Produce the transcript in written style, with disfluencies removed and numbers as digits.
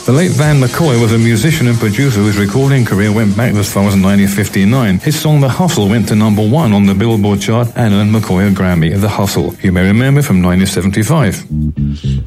The late Van McCoy was a musician and producer whose recording career went back as far as 1959. His song The Hustle went to number 1 on the Billboard chart and earned McCoy a Grammy. The Hustle, you may remember from 1975.